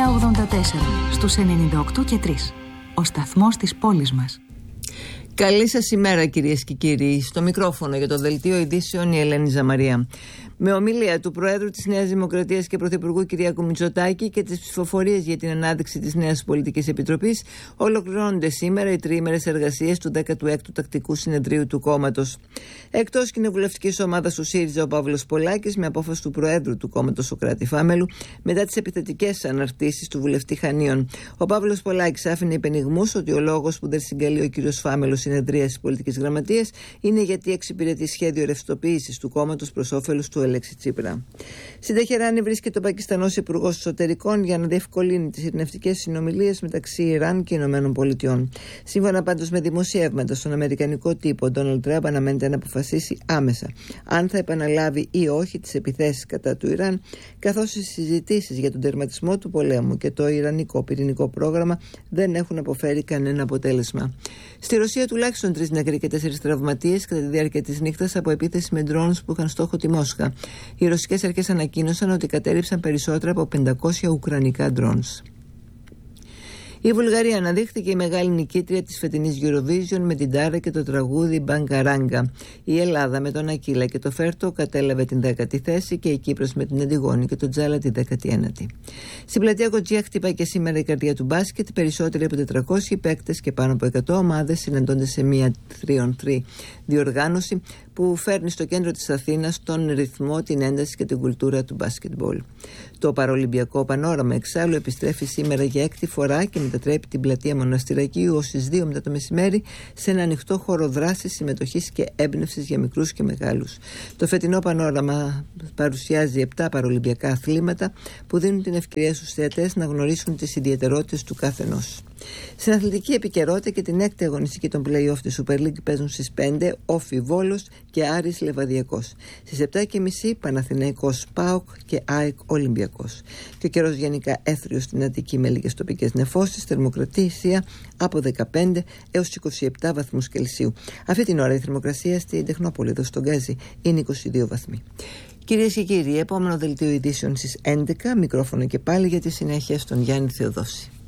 στους 98 και 3. Ο σταθμός της πόλης μας. Καλή σας ημέρα, κυρίες και κύριοι. Στο μικρόφωνο για το Δελτίο Ειδήσεων η Ελένη Ζαμαρία. Με ομιλία του Προέδρου της Νέας Δημοκρατίας και Πρωθυπουργού Κυριάκου Μητσοτάκη και τις ψηφοφορίες για την ανάδειξη της Νέας Πολιτικής Επιτροπής, ολοκληρώνονται σήμερα οι τριήμερες εργασίες του 16ου Τακτικού Συνεδρίου του κόμματος. Εκτός κοινοβουλευτικής ομάδας του ΣΥΡΙΖΑ, ο Παύλος Πολάκης, με απόφαση του Προέδρου του κόμματος Σωκράτη Φάμελου, μετά τις επιθετικές αναρτήσεις του βουλευτή Χανίων. Ο Παύλος Πολάκης άφηνε υπενιγμούς ότι ο λόγος που δεν συγκαλεί ο κ. Φάμελος συνεδρίαση πολιτικής γραμματείας είναι γιατί εξυπηρετεί σχέδιο ρευστοποίησης του κόμματος προς όφελος του Αλέξη Τσίπρα. Στην Τεχεράνη βρίσκεται ο Πακιστανός Υπουργός Εσωτερικών για να διευκολύνει τις ειρηνευτικές συνομιλίες μεταξύ Ιράν και Ηνωμένων Πολιτειών. Σύμφωνα πάντως με δημοσιεύματα στον αμερικανικό τύπο, ο Ντόναλντ Τραμπ αναμένεται να αποφασίσει άμεσα αν θα επαναλάβει ή όχι τις επιθέσεις κατά του Ιράν, καθώς οι συζητήσεις για τον τερματισμό του πολέμου και το ιρανικό πυρηνικό πρόγραμμα δεν έχουν αποφέρει κανένα αποτέλεσμα. Στη Ρωσία, τουλάχιστον 3 νεκροί και 4 τραυματίες κατά τη διάρκεια της νύχτας από επίθεση με drones που είχαν στόχο τη Μόσχα. Οι ρωσικές αρχές ανακοίνωσαν ότι κατέρριψαν περισσότερα από 500 ουκρανικά drones. Η Βουλγαρία αναδείχθηκε η μεγάλη νικήτρια της φετινής Eurovision με την τάρα και το τραγούδι Μπαγκαράγκα. Η Ελλάδα με τον Ακύλα και το Φέρτο κατέλαβε την 10η θέση και η Κύπρος με την Αντιγόνη και τον Τζάλα την 19η. Στην πλατεία Κοτζιά χτυπάει και σήμερα η καρδιά του μπάσκετ. Περισσότεροι από 400 παίκτες και πάνω από 100 ομάδες συναντώνται σε μια 3-on-3 διοργάνωση που φέρνει στο κέντρο της Αθήνας τον ρυθμό, την ένταση και την κουλτούρα του μπάσκετμπολ. Το παρολυμπιακό πανόραμα εξάλλου επιστρέφει σήμερα για 6η φορά και μετατρέπει την πλατεία Μοναστηρακίου ως στις 2 μετά το μεσημέρι σε ένα ανοιχτό χώρο δράσης, συμμετοχής και έμπνευσης για μικρούς και μεγάλους. Το φετινό πανόραμα παρουσιάζει 7 παρολυμπιακά αθλήματα που δίνουν την ευκαιρία στους θεατές να γνωρίσουν τις ιδιαιτερότητες του καθενός. Στην αθλητική επικαιρότητα και την 6η αγωνιστική των play-off της Super League παίζουν στις 5 Όφι Βόλος και Άρης Λεβαδιακός. Στις 7.30 Παναθηναϊκός ΠΑΟΚ και ΑΕΚ Ολυμπιακός. Και ο καιρός γενικά έθριος στην Αττική με λίγες τοπικές νεφώσεις, θερμοκρασία από 15 έως 27 βαθμούς Κελσίου. Αυτή την ώρα η θερμοκρασία στην Τεχνόπολη εδώ στον Γκάζι είναι 22 βαθμοί. Κυρίες και κύριοι, επόμενο δελτίο ειδήσεων στις 11, μικρόφωνο και πάλι για τη συνέχεια στον Γιάννη Θεοδόση.